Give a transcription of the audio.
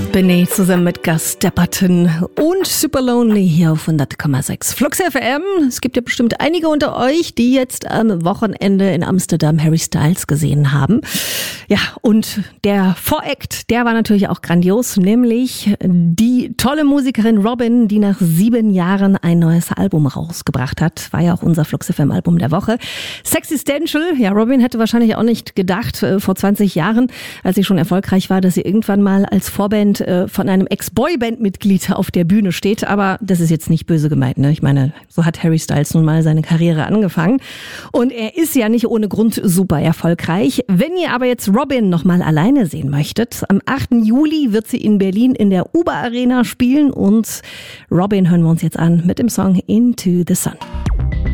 Benny zusammen mit Gus Dapperton und Super Lonely hier auf 100,6 Flux FM. Es gibt ja bestimmt einige unter euch, die jetzt am Wochenende in Amsterdam Harry Styles gesehen haben. Ja, und der Voract, der war natürlich auch grandios, nämlich die tolle Musikerin Robyn, die nach 7 Jahren ein neues Album rausgebracht hat. War ja auch unser Flux FM Album der Woche. Sexistential, ja, Robyn hätte wahrscheinlich auch nicht gedacht, vor 20 Jahren, als sie schon erfolgreich war, dass sie irgendwann mal als Vorband von einem Ex-Boyband-Mitglied auf der Bühne steht. Aber das ist jetzt nicht böse gemeint, ne? Ich meine, so hat Harry Styles nun mal seine Karriere angefangen. Und er ist ja nicht ohne Grund super erfolgreich. Wenn ihr aber jetzt Robyn nochmal alleine sehen möchtet, am 8. Juli wird sie in Berlin in der Uber Arena spielen. Und Robyn hören wir uns jetzt an mit dem Song Into the Sun.